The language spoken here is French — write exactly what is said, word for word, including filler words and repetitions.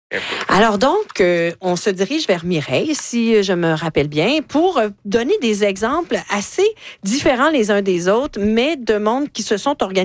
Alors donc, euh, on se dirige vers Mireille, si je me rappelle bien, pour euh, donner des exemples assez différents les uns des autres, mais de mondes qui se sont organisés